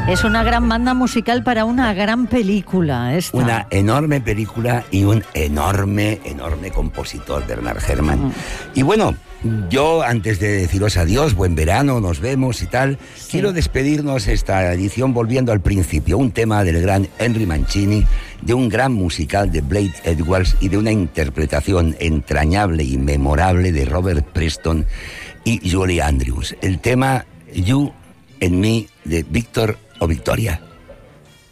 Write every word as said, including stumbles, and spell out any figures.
Es una gran banda musical para una gran película. Esta. Una enorme película y un enorme, enorme compositor, Bernard Herrmann. Mm. Y bueno, yo antes de deciros adiós, buen verano, nos vemos y tal, sí. quiero despedirnos esta edición volviendo al principio. Un tema del gran Henry Mancini, de un gran musical de Blake Edwards y de una interpretación entrañable y memorable de Robert Preston y Julie Andrews. El tema You and Me de Víctor o Victoria.